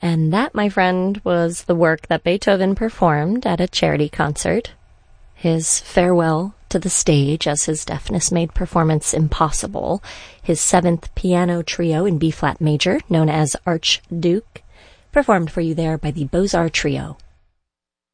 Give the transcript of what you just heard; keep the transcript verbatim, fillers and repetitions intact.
And that, my friend, was the work that Beethoven performed at a charity concert. His farewell to the stage as his deafness made performance impossible. His seventh piano trio in B-flat major, known as Archduke, performed for you there by the Beaux-Arts Trio.